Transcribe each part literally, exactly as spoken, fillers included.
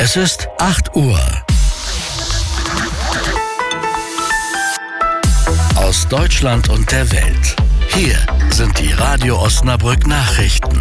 Es ist acht Uhr. Aus Deutschland und der Welt. Hier sind die Radio Osnabrück Nachrichten.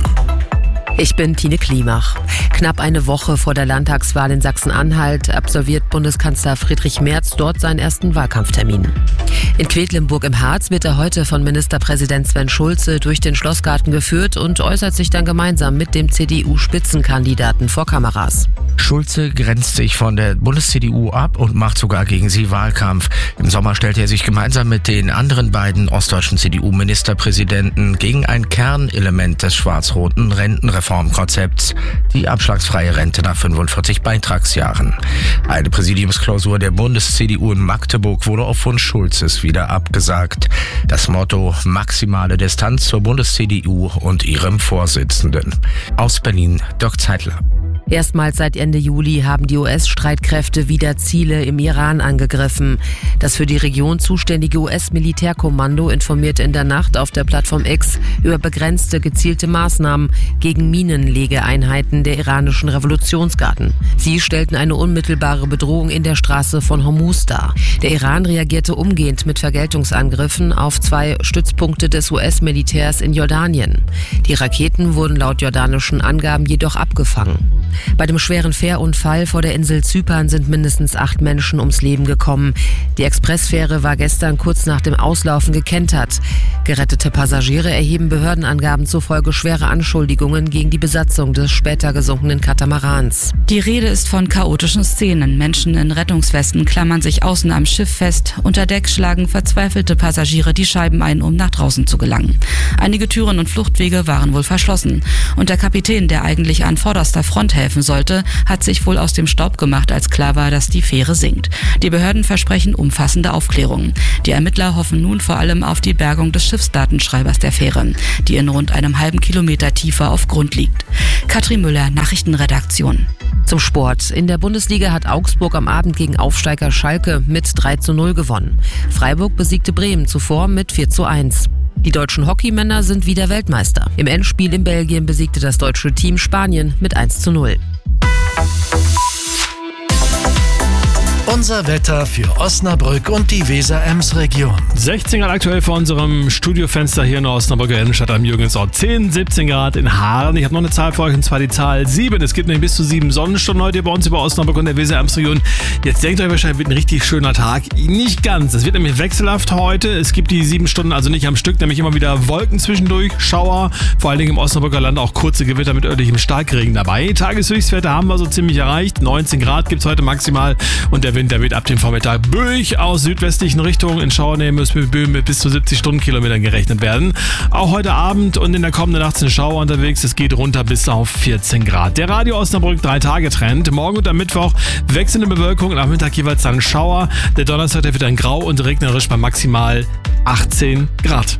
Ich bin Tine Klimach. Knapp eine Woche vor der Landtagswahl in Sachsen-Anhalt absolviert Bundeskanzler Friedrich Merz dort seinen ersten Wahlkampftermin. In Quedlinburg im Harz wird er heute von Ministerpräsident Sven Schulze durch den Schlossgarten geführt und äußert sich dann gemeinsam mit dem C D U-Spitzenkandidaten vor Kameras. Schulze grenzt sich von der Bundes-C D U ab und macht sogar gegen sie Wahlkampf. Im Sommer stellte er sich gemeinsam mit den anderen beiden ostdeutschen C D U-Ministerpräsidenten gegen ein Kernelement des schwarz-roten Rentenreformkonzepts, die abschlagsfreie Rente nach fünfundvierzig Beitragsjahren. Eine Präsidiumsklausur der Bundes-C D U in Magdeburg wurde auf Wunsch Schulzes wieder abgesagt. Das Motto: maximale Distanz zur Bundes-C D U und ihrem Vorsitzenden. Aus Berlin, Dirk Zeitler. Erstmals seit Ende Juli haben die U S-Streitkräfte wieder Ziele im Iran angegriffen. Das für die Region zuständige U S-Militärkommando informierte in der Nacht auf der Plattform X über begrenzte, gezielte Maßnahmen gegen Minenlegeeinheiten der iranischen Revolutionsgarden. Sie stellten eine unmittelbare Bedrohung in der Straße von Hormuz dar. Der Iran reagierte umgehend mit Vergeltungsangriffen auf zwei Stützpunkte des U S-Militärs in Jordanien. Die Raketen wurden laut jordanischen Angaben jedoch abgefangen. Bei dem schweren Fährunfall vor der Insel Zypern sind mindestens acht Menschen ums Leben gekommen. Die Expressfähre war gestern kurz nach dem Auslaufen gekentert. Gerettete Passagiere erheben Behördenangaben zufolge schwere Anschuldigungen gegen die Besatzung des später gesunkenen Katamarans. Die Rede ist von chaotischen Szenen. Menschen in Rettungswesten klammern sich außen am Schiff fest. Unter Deck schlagen verzweifelte Passagiere die Scheiben ein, um nach draußen zu gelangen. Einige Türen und Fluchtwege waren wohl verschlossen. Und der Kapitän, der eigentlich an vorderster Front helfen sollte, hat sich wohl aus dem Staub gemacht, als klar war, dass die Fähre sinkt. Die Behörden versprechen umfassende Aufklärung. Die Ermittler hoffen nun vor allem auf die Bergung des Schiffsdatenschreibers der Fähre, die in rund einem halben Kilometer Tiefe auf Grund liegt. Katrin Müller, Nachrichtenredaktion. Zum Sport. In der Bundesliga hat Augsburg am Abend gegen Aufsteiger Schalke mit drei zu null gewonnen. Freiburg besiegte Bremen zuvor mit vier zu eins. Die deutschen Hockeymänner sind wieder Weltmeister. Im Endspiel in Belgien besiegte das deutsche Team Spanien mit eins zu null. Unser Wetter für Osnabrück und die Weser-Ems-Region. sechzehn Grad aktuell vor unserem Studiofenster hier in der Osnabrücker Innenstadt am Jürgensort. zehn, siebzehn Grad in Haaren. Ich habe noch eine Zahl für euch, und zwar die Zahl sieben. Es gibt nämlich bis zu sieben Sonnenstunden heute bei uns über Osnabrück und der Weser-Ems-Region. Jetzt denkt euch wahrscheinlich, wird ein richtig schöner Tag. Nicht ganz. Es wird nämlich wechselhaft heute. Es gibt die sieben Stunden also nicht am Stück, nämlich immer wieder Wolken zwischendurch, Schauer, vor allen Dingen im Osnabrücker Land auch kurze Gewitter mit örtlichem Starkregen dabei. Tageshöchstwerte haben wir so ziemlich erreicht. neunzehn Grad gibt es heute maximal und der Wind, der wird ab dem Vormittag böig aus südwestlichen Richtungen in Schauernähe müssen mit Böen mit bis zu siebzig Stundenkilometern gerechnet werden. Auch heute Abend und in der kommenden Nacht sind Schauer unterwegs. Es geht runter bis auf vierzehn Grad. Der Radio Osnabrück drei-Tage-Trend. Morgen und am Mittwoch wechselnde Bewölkung und am Mittag jeweils dann Schauer. Der Donnerstag, der wird dann grau und regnerisch bei maximal achtzehn Grad.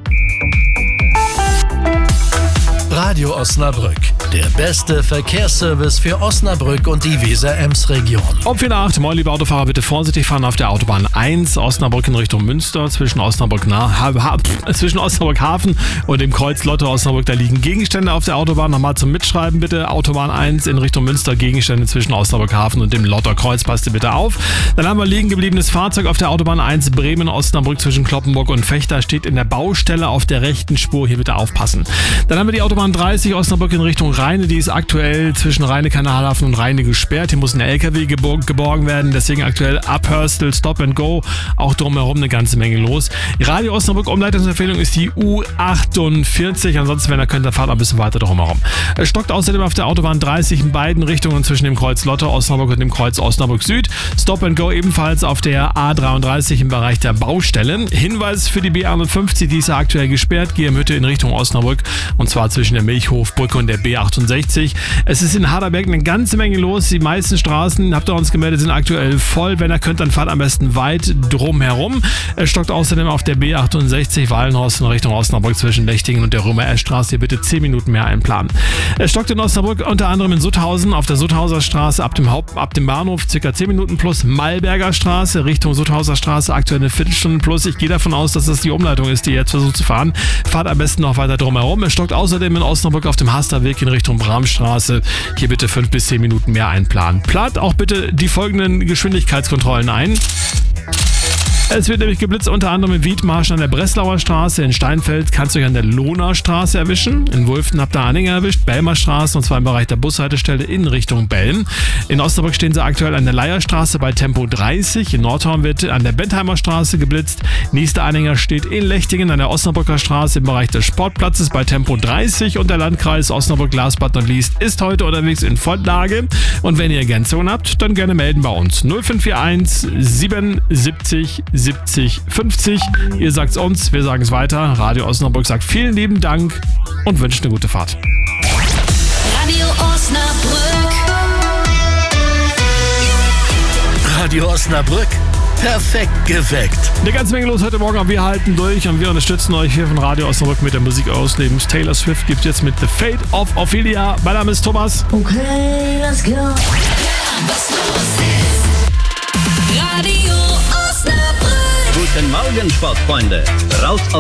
Radio Osnabrück, der beste Verkehrsservice für Osnabrück und die Weser-Ems-Region. Um vier nach acht, moin liebe Autofahrer, bitte vorsichtig fahren auf der Autobahn eins, Osnabrück in Richtung Münster, zwischen Osnabrück, nah, ha, ha, zwischen Osnabrück Hafen und dem Kreuz Lotte Osnabrück, da liegen Gegenstände auf der Autobahn. Nochmal zum Mitschreiben bitte, Autobahn eins in Richtung Münster, Gegenstände zwischen Osnabrück Hafen und dem Lotter Kreuz, passt ihr bitte auf. Dann haben wir liegen gebliebenes Fahrzeug auf der Autobahn eins, Bremen Osnabrück zwischen Kloppenburg und Vechta, steht in der Baustelle auf der rechten Spur, hier bitte aufpassen. Dann haben wir die Autobahn dreißig Osnabrück in Richtung Rheine, die ist aktuell zwischen Rheine-Kanalhafen und Rheine gesperrt. Hier muss ein L K W gebor- geborgen werden, deswegen aktuell ab Hörstel, Stop and Go, auch drumherum eine ganze Menge los. Die Radio Osnabrück Umleitungsempfehlung ist die U achtundvierzig, ansonsten, wenn ihr könnt, dann fahrt ein bisschen weiter drumherum. Es stockt außerdem auf der Autobahn dreißig in beiden Richtungen zwischen dem Kreuz Lotte Osnabrück und dem Kreuz Osnabrück Süd. Stop and Go ebenfalls auf der A dreiunddreißig im Bereich der Baustellen. Hinweis für die B einundfünfzig, die ist ja aktuell gesperrt, Giermütte in Richtung Osnabrück, und zwar zwischen der Milchhofbrücke und der B achtundsechzig. Es ist in Harderberg eine ganze Menge los. Die meisten Straßen, habt ihr uns gemeldet, sind aktuell voll. Wenn ihr könnt, dann fahrt am besten weit drum herum. Es stockt außerdem auf der B achtundsechzig Wallenhorst in Richtung Osnabrück zwischen Lechtingen und der Römer-Esch-Straße. Hier bitte zehn Minuten mehr einplanen. Es stockt in Osnabrück unter anderem in Sutthausen auf der Sutthauser Straße ab dem Haupt, ab dem Bahnhof ca. zehn Minuten plus. Malberger Straße Richtung Sutthauser Straße aktuell eine Viertelstunde plus. Ich gehe davon aus, dass das die Umleitung ist, die ihr jetzt versucht zu fahren. Fahrt am besten noch weiter drum herum. Es stockt außerdem in Osnabrück auf dem Hasterweg in Richtung Bramstraße. Hier bitte fünf bis zehn Minuten mehr einplanen. Plant auch bitte die folgenden Geschwindigkeitskontrollen ein. Es wird nämlich geblitzt, unter anderem in Wiedmarschen an der Breslauer Straße. In Steinfeld kannst du euch an der Lohner Straße erwischen. In Wulften habt ihr Anhänger erwischt, Belmer Straße, und zwar im Bereich der Bushaltestelle in Richtung Belm. In Osnabrück stehen sie aktuell an der Leierstraße bei Tempo dreißig. In Nordhorn wird an der Bentheimer Straße geblitzt. Nächster Anhänger steht in Lechtingen an der Osnabrücker Straße im Bereich des Sportplatzes bei Tempo dreißig. Und der Landkreis Osnabrück, last but not least, ist heute unterwegs in Volllage. Und wenn ihr Ergänzungen habt, dann gerne melden bei uns. null fünf vier eins siebenundsiebzig siebzig fünfzig. Ihr sagt's uns, wir sagen es weiter. Radio Osnabrück sagt vielen lieben Dank und wünscht eine gute Fahrt. Radio Osnabrück. Radio Osnabrück. Perfekt geweckt. Eine ganze Menge los heute Morgen, aber wir halten durch und wir unterstützen euch hier von Radio Osnabrück mit der Musik eures Lebens. Taylor Swift gibt jetzt mit The Fate of Ophelia. Mein Name ist Thomas. Okay, let's go. Was los ist? Radio Osnabrück. Guten Morgen, Sportfreunde. Raus aus